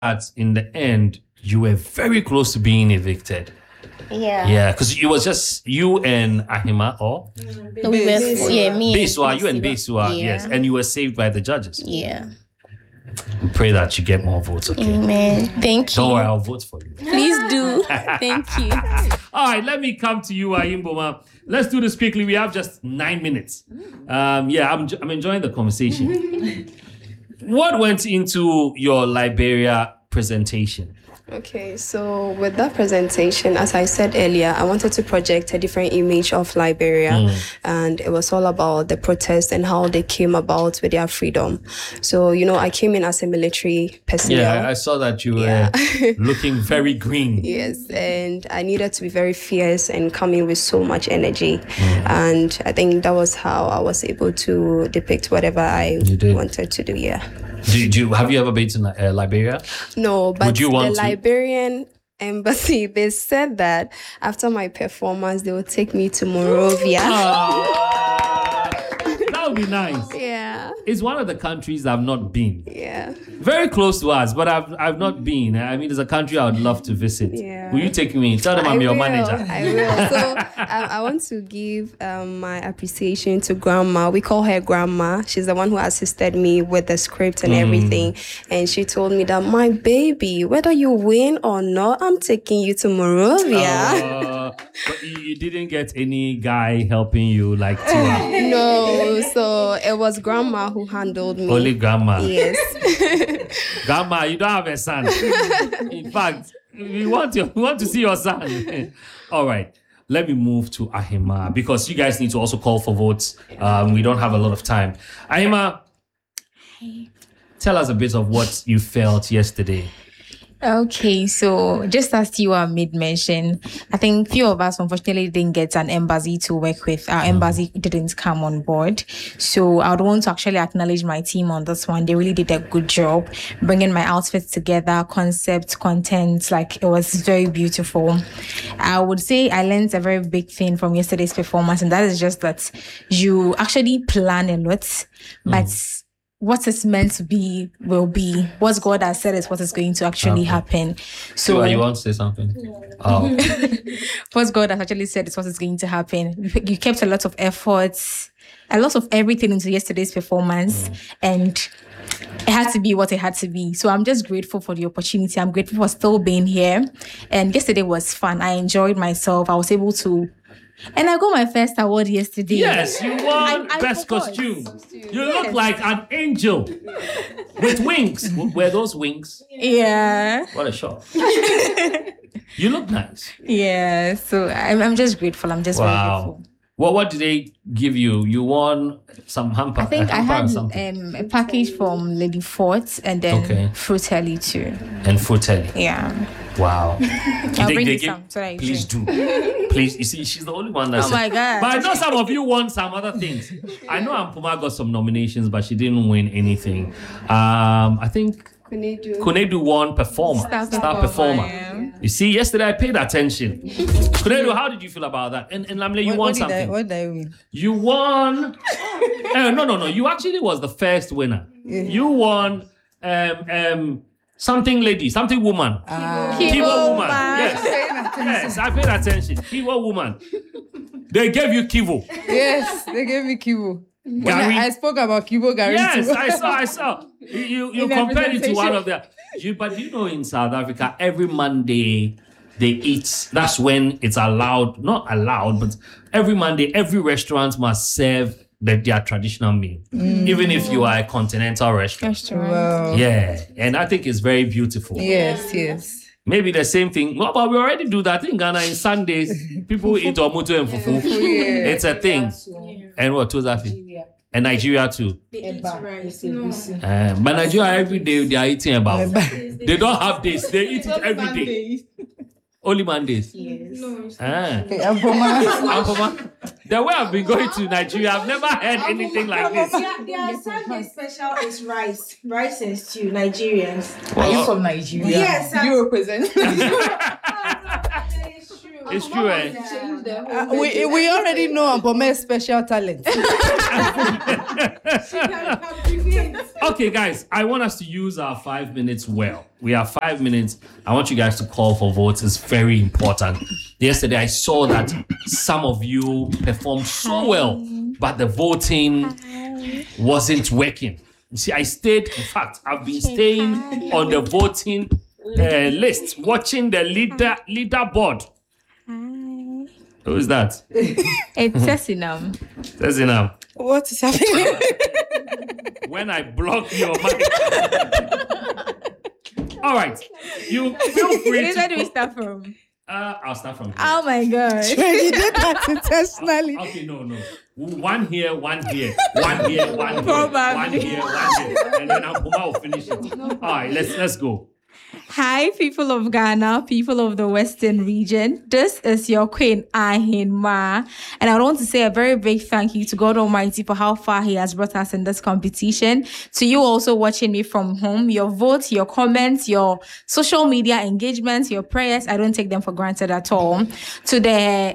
in the end, you were very close to being evicted. Yeah. Yeah, because it was just you and Ahima, or? No, we were, me Beswa, you and Beswa, yes. And you were saved by the judges. Yeah. We pray that you get more votes, okay? Amen. Thank you. Don't worry, I'll vote for you. Please do. Thank you. All right, let me come to you, Ayimboma. Let's do this quickly. We have just 9 minutes. I'm enjoying the conversation. What went into your Liberia presentation? Okay, so with that presentation, as I said earlier, I wanted to project a different image of Liberia, and it was all about the protests and how they came about with their freedom. So, I came in as a military personnel. Yeah, I saw that you were looking very green. Yes, and I needed to be very fierce and come in with so much energy. And I think that was how I was able to depict whatever I wanted to do, yeah. Have you ever been to Liberia? No, but would you want the Liberian embassy, they said that after my performance, they would take me to Monrovia. That would be nice. Yeah. It's one of the countries I've not been. Yeah. Very close to us, but I've not been. I mean, it's a country I would love to visit. Yeah. Will you take me? Tell them I'm your manager. I will. So I want to give my appreciation to Grandma. We call her Grandma. She's the one who assisted me with the script and everything. And she told me that, my baby, whether you win or not, I'm taking you to Monrovia. But you didn't get any guy helping you like Tiwa? No, so it was Grandma who handled me. Only Grandma? Yes. Grandma, you don't have a son. In fact, we want to see your son. All right. Let me move to Ahima, because you guys need to also call for votes. We don't have a lot of time. Ahima, tell us a bit of what you felt yesterday. Okay, so just as you made mention, I think few of us unfortunately didn't get an embassy to work with. Our embassy didn't come on board. So I would want to actually acknowledge my team on this one. They really did a good job bringing my outfits together, concept, content, like it was very beautiful. I would say I learned a very big thing from yesterday's performance, and that is just that you actually plan a lot, but what is meant to be will be. What God has said is what is going to actually happen. So you want to say something? Oh. What God has actually said is what is going to happen. You kept a lot of efforts, a lot of everything into yesterday's performance, and it had to be what it had to be. So I'm just grateful for the opportunity. I'm grateful for still being here. And yesterday was fun. I enjoyed myself. I was able to. And I got my first award yesterday. Yes, you won Best Costume. You look like an angel with wings. Were those wings? Yeah. What a shot. You look nice. Yeah, so I'm just grateful. I'm just very grateful. What did they give you? You won some hamper. I think I had a package from Lady Fort and then Fruitelli too. And Fruitelli. Yeah. Wow. I'll bring you some. Please do. Please. You see, she's the only one that said. Oh my God. But I know some of you won some other things. I know Ampuma got some nominations, but she didn't win anything. I think Kunedu won Star Performer. Yeah. You see, yesterday I paid attention. Kunedu, how did you feel about that? And Lamle, you won something. What did I win? You won. No. You actually was the first winner. Yeah. You won something lady, something woman. Kivo woman. Yes, I paid attention. Kivo woman. They gave you Kivo. Yes, they gave me Kivo. I spoke about Kivo Gary. Yes, too. I saw. You compared it to one of the. But in South Africa, every Monday they eat. That's when it's allowed. Not allowed, but every Monday, every restaurant must serve their traditional meal, even if you are a continental restaurant. Wow. Yeah, and I think it's very beautiful. Yes. Maybe the same thing. Well, but we already do that in Ghana. In Sundays, people eat omuto and fufu. Yeah. It's a thing. And what was that? And Nigeria too. They eat rice. But Nigeria every day they are eating about. They don't have this. They eat it every day. Only Mondays. Yes. No. Ampoma. The way I've been going to Nigeria, I've never heard anything like this. Their Sunday special is rice and stew. Nigerians. Are you from Nigeria? Yes. You represent. It's true, eh? We already know Abome's special talent. Okay, guys, I want us to use our 5 minutes well. We have 5 minutes. I want you guys to call for votes. It's very important. Yesterday, I saw that some of you performed so well, but the voting wasn't working. You see, I stayed, in fact, I've been staying on the voting list, watching the leaderboard. Who is that? It's Sesinam. That's enough. What is happening? When I block your mic. All right. You feel free Where do we to... start from? I'll start from here. Oh my God. You did that intentionally. Okay, no. One here, one here. One here, one here. Probably. One here, one here. And then I'll finish it. All right, let's go. Hi, people of Ghana, people of the Western region. This is your Queen Ahinma, and I want to say a very big thank you to God Almighty for how far He has brought us in this competition. To you also watching me from home, your votes, your comments, your social media engagements, your prayers, I don't take them for granted at all. To the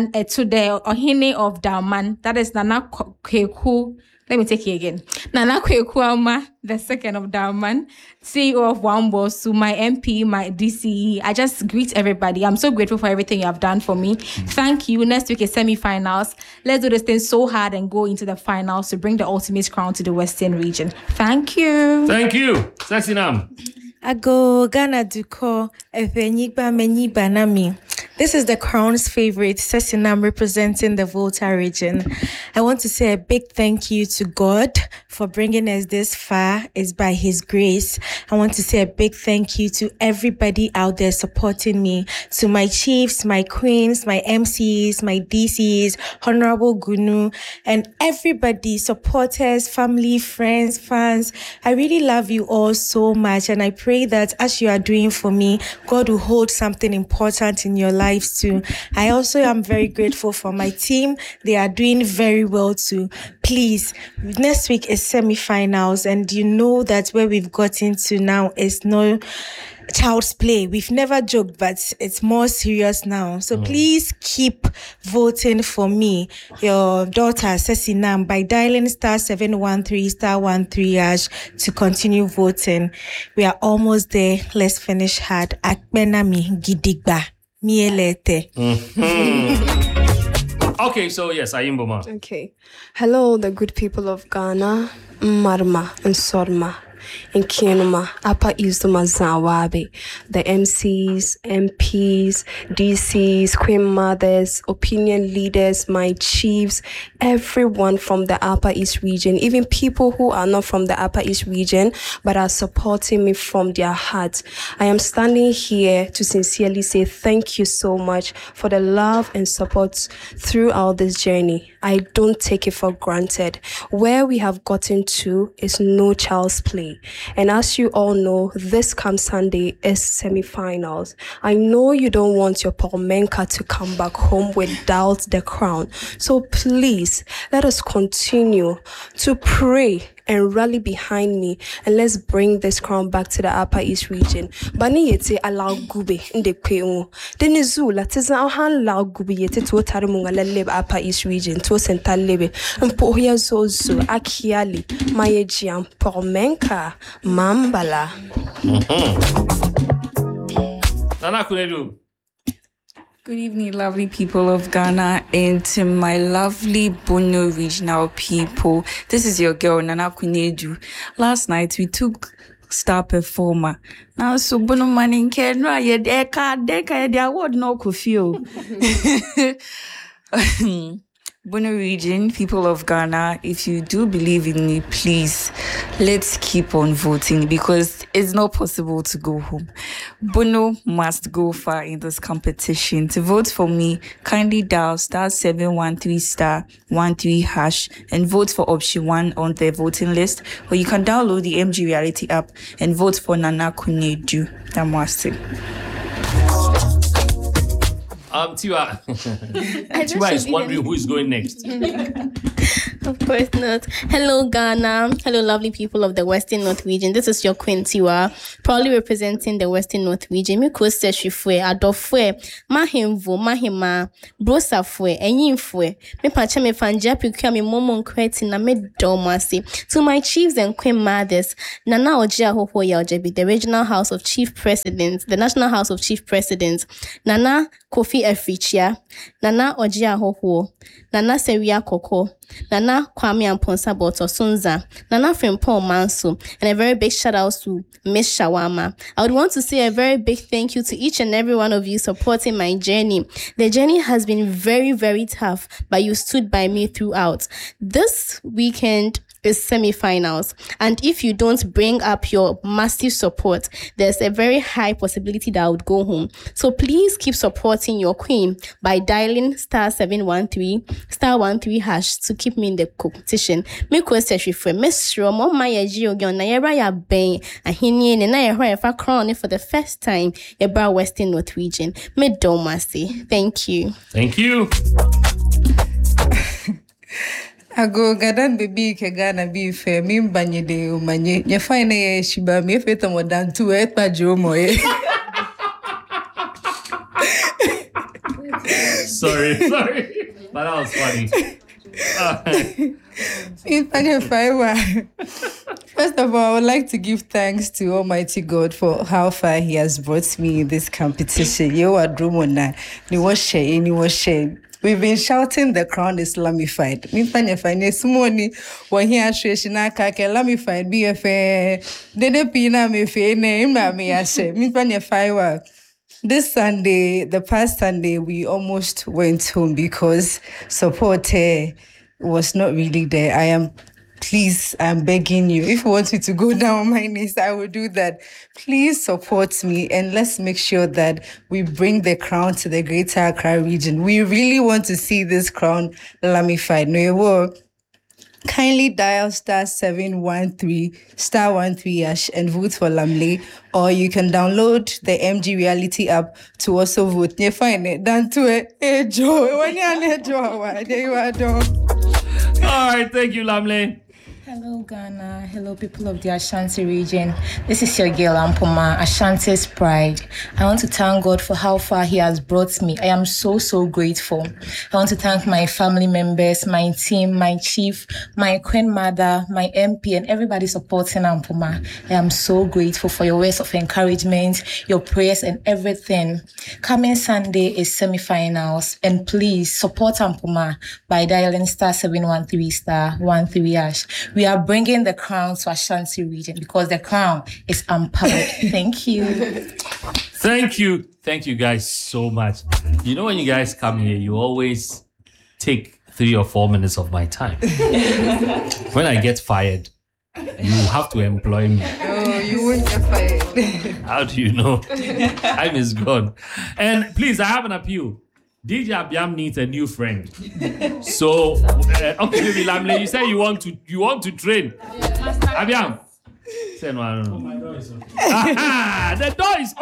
Ohene of Daman, that is Nana Kweku. Let me take it again. Nana Kwekuama, the second of Darman, CEO of Wambosu, my MP, my DCE. I just greet everybody. I'm so grateful for everything you have done for me. Thank you. Next week is semi-finals. Let's do this thing so hard and go into the finals to bring the ultimate crown to the Western region. Thank you. Thank you. Sesinam. Ago Ghana Duko Efenyiba Menyi Banami. This is the Crown's favorite, Sesinam, representing the Volta region. I want to say a big thank you to God for bringing us this far. It's by His grace. I want to say a big thank you to everybody out there supporting me, to my chiefs, my queens, my MCs, my DCs, Honorable Gunu, and everybody, supporters, family, friends, fans. I really love you all so much, and I pray that as you are doing for me, God will hold something important in your lives too. I also am very grateful for my team. They are doing very well too. Please, next week is semi-finals, and you know that where we've gotten to now is no child's play. We've never joked, but it's more serious now. So please keep voting for me, your daughter Sesinam, by dialing *713 *13# to continue voting. We are almost there. Let's finish hard. Akbenami gidigba mielete. Okay, so yes, Ayimboma. Okay. Hello, the good people of Ghana, Marma and Sorma, in Kinuma, Upper Eastoma Zawabe, the MCs, MPs, DCs, Queen Mothers, opinion leaders, my chiefs, everyone from the Upper East region, even people who are not from the Upper East region but are supporting me from their hearts. I am standing here to sincerely say thank you so much for the love and support throughout this journey. I don't take it for granted. Where we have gotten to is no child's play. And as you all know, this come Sunday is semi-finals. I know you don't want your Paul Menka to come back home without the crown. So please, let us continue to pray and rally behind me, and let's bring this crown back to the Upper East region. Bani yete allow gube inde kweu. Denizu latiza ohan lao gube yete to tarimunga lebe Upper East region to central lebe. Mpo hiya zozo akiali mayejiam pormenka mambala. Nana Kunedu. Good evening, lovely people of Ghana, and to my lovely Bono regional people. This is your girl, Nana Kunedu. Last night, we took star performer. Now, so Bono Manning Kendra, deka the award no kufio. Bono region, people of Ghana, if you do believe in me, please, let's keep on voting because it's not possible to go home. Bono must go far in this competition. To vote for me, kindly dial *713 *13# and vote for option 1 on the voting list, or you can download the MG Reality app and vote for Nana Kunedu. Namaste. Tiwa. Tiwa is wondering who is going next. Of course not. Hello, Ghana. Hello, lovely people of the Western North region. This is your Queen Tiwa, proudly representing the Western North region. Mi koste shifwe, adofwe, mahimvo, mahima, brosafwe, enyimfwe. Mi pacha me fanja pikuya mi momo nkweti na me domasi. To my chiefs and queen mothers, Nana Ojia Hoho Yaojebi, the Regional House of Chief Presidents, the National House of Chief Presidents, Nana Kofi Efrichia, Nana Ojia Hoho, Nana Seria Koko, Nana Kwame Amponsa Boto Sunza, Nana Frimpong Manso, and a very big shout out to Miss Shawama. I would want to say a very big thank you to each and every one of you supporting my journey. The journey has been very, very tough, but you stood by me throughout. This weekend is semi-finals, and if you don't bring up your massive support, there's a very high possibility that I would go home. So please keep supporting your queen by dialing *713 *13# to keep me in the competition. Me question for Miss Romo Maya Gio na yera ya ben ahini ne na yera fa crown for the first time about Western North region. Me domasi. Thank you. Thank you. Ago gadan baby ke Ghana be fair mi mbanye de umanye nye fine ye shiba mi feta mo dan tu e pa jomo e. Sorry, but that was funny. First of all, I would like to give thanks to Almighty God for how far He has brought me in this competition. You are Drumona, you was share. We've been shouting the crown Islamified. Mifanya fine sumoni wahi asheshina kake Islamified BFA. Dede pina me fe ne imba me ashe. Mifanya faiwa. This Sunday, the past Sunday, we almost went home because support was not really there. Please, I'm begging you. If you want me to go down on my knees, I will do that. Please support me and let's make sure that we bring the crown to the Greater Accra region. We really want to see this crown lamified. No, you will. Kindly dial *713 *13# and vote for Lamle, or you can download the MG Reality app to also vote. You find it. Done to it. Hey, Joe. When you are All right, thank you, Lamle. Hello, Ghana. Hello, people of the Ashanti region. This is your girl, Ampoma, Ashanti's pride. I want to thank God for how far He has brought me. I am so, so grateful. I want to thank my family members, my team, my chief, my queen mother, my MP, and everybody supporting Ampoma. I am so grateful for your words of encouragement, your prayers, and everything. Coming Sunday is semi-finals, and please support Ampoma by dialing *713 *13#. We are bringing the crown to Ashanti region because the crown is empowered. Thank you. Thank you. Thank you guys so much. You know, when you guys come here, you always take 3 or 4 minutes of my time. When I get fired, you have to employ me. Oh, you won't get fired. How do you know? Time is gone. And please, I have an appeal. DJ Abiam needs a new friend. So, okay, baby Lamle, you say you want to train. Abiam. Say no, I don't know. My door is open. The door is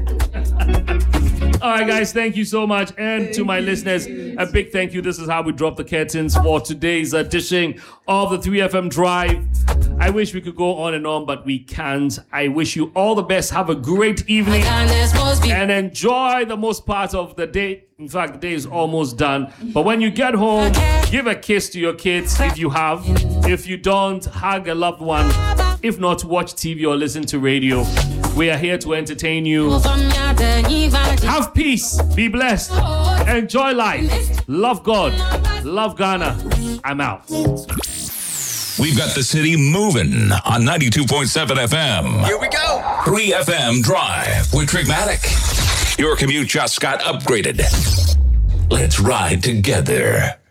open. All right, guys, thank you so much. And to my listeners, a big thank you. This is how we drop the curtains for today's edition of the 3FM Drive. I wish we could go on and on, but we can't. I wish you all the best. Have a great evening and enjoy the most part of the day. In fact, the day is almost done. But when you get home, give a kiss to your kids if you have. If you don't, hug a loved one. If not, watch TV or listen to radio. We are here to entertain you. Have peace. Be blessed. Enjoy life. Love God. Love Ghana. I'm out. We've got the city moving on 92.7 FM. Here we go. 3FM Drive with Trigmatic. Your commute just got upgraded. Let's ride together.